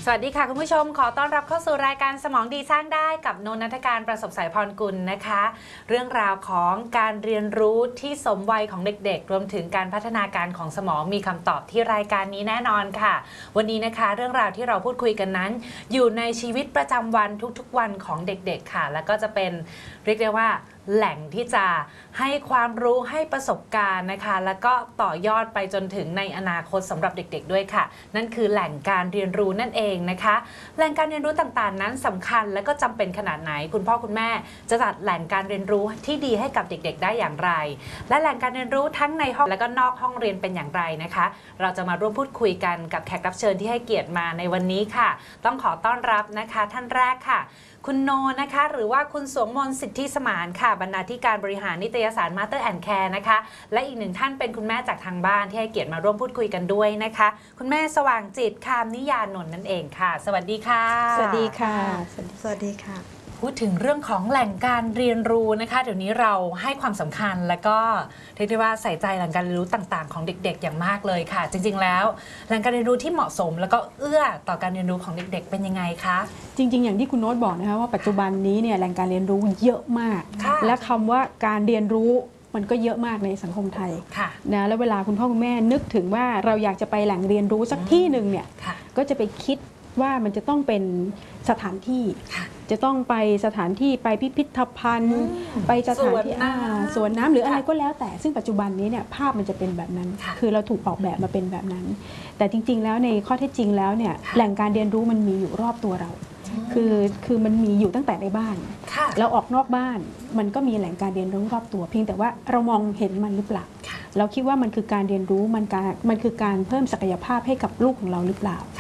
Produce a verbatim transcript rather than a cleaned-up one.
วัสดีค่ะคุณผู้ชมขอต้อนรับเข้าสู่รายการสมองดีสร้างได้กับนนทการประสบสายพรกุลนะคะเรื่องราวของการเรียนรู้ที่สมวัยของเด็กๆรวมถึงการพัฒนาการของสมองมีคำตอบที่รายการนี้แน่นอนค่ะวันนี้นะคะเรื่องราวที่เราพูดคุยกันนั้นอยู่ในชีวิตประจำวันทุกๆวันของเด็กๆค่ะแล้วก็จะเป็นเรียกได้ว่าแหล่งที่จะให้ความรู้ให้ประสบการณ์นะคะแล้วก็ต่อยอดไปจนถึงในอนาคตสำหรับเด็กๆด้วยค่ะนั่นคือแหล่งการเรียนรู้นั่นเองนะคะแหล่งการเรียนรู้ต่างๆนั้นสำคัญและก็จำเป็นขนาดไหนคุณพ่อคุณแม่จะจัดแหล่งการเรียนรู้ที่ดีให้กับเด็กๆได้อย่างไรและแหล่งการเรียนรู้ทั้งในห้องและก็นอกห้องเรียนเป็นอย่างไรนะคะเราจะมาร่วมพูดคุยกันกับแขกรับเชิญที่ให้เกียรติมาในวันนี้ค่ะต้องขอต้อนรับนะคะท่านแรกค่ะคุณโนนะคะหรือว่าคุณสวงมนต์สิทธิสมานค่ะบรรณาธิการบริหารนิตยสาร Mother and Care นะคะและอีกหนึ่งท่านเป็นคุณแม่จากทางบ้านที่ให้เกียรติมาร่วมพูดคุยกันด้วยนะคะคุณแม่สว่างจิตคามนิยานนท์นั่นเองค่ะสวัสดีค่ะสวัสดีค่ะสวัสดีค่ะพูดถึงเรื่องของแหล่งการเรียนรู้นะคะเดี๋ยวนี้เราให้ความสำคัญแล้วก็เรียกได้ว่าใส่ใจแหล่งการเรียนรู้ต่างๆของเด็กๆอย่างมากเลยค่ะจริงๆแล้วแหล่งการเรียนรู้ที่เหมาะสมแล้วก็เอื้อต่อการเรียนรู้ของเด็กๆเป็นยังไงคะจริงๆอย่างที่คุณโน้ตบอกนะคะว่าปัจจุบันนี้เนี่ยแหล่งการเรียนรู้เยอะมากและคำว่าการเรียนรู้มันก็เยอะมากในสังคมไทยนะแล้วเวลาคุณพ่อคุณแม่นึกถึงว่าเราอยากจะไปแหล่งเรียนรู้สักที่หนึ่งเนี่ยก็จะไปคิดว่ามันจะต้องเป็นสถานที่จะต้องไปสถานที่ไปพิพิธภัณฑ์ไปสถานที่สวนน้ำหรืออะไรก็แล้วแต่ซึ่งปัจจุบันนี้เนี่ยภาพมันจะเป็นแบบนั้นคือเราถูกออกแบบมาเป็นแบบนั้นแต่จริงๆแล้วในข้อเท็จจริงแล้วเนี่ยแหล่งการเรียนรู้มันมีอยู่รอบตัวเราคือคือมันมีอยู่ตั้งแต่ในบ้านเราออกนอกบ้านมันก็มีแหล่งการเรียนรู้รอบตัวเพียงแต่ว่าเรามองเห็นมันหรือเปล่าเราคิดว่ามันคือการเรียนรู้มันการมันคือการเพิ่มศักยภาพให้กับลูกของเราหรือเปล่า